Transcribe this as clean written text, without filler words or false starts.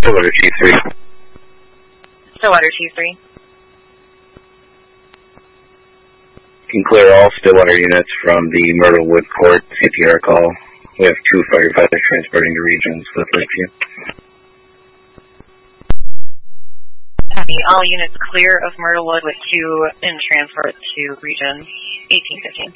Stillwater T3. Stillwater T3. You can clear all Stillwater units from the Myrtlewood Court CPR call. We have 2 firefighters transporting to regions with Lakeview. Copy. All units clear of Myrtlewood with 2 in transport to region 1815.